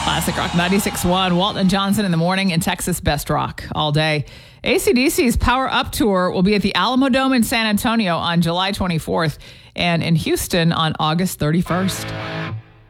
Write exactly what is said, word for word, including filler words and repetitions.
Classic Rock ninety-six point one. Walton and Johnson in the morning, and Texas Best Rock all day. A C D C's Power Up Tour will be at the Alamo Dome in San Antonio on July twenty-fourth and in Houston on August thirty-first.